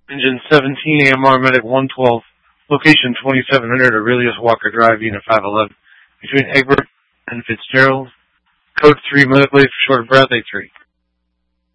Engine 17, AMR Medic 112, location 2700 Aurelius Walker Drive, Unit 511, between Egbert and Fitzgerald. Code 3, medical aid for short of breath, A3.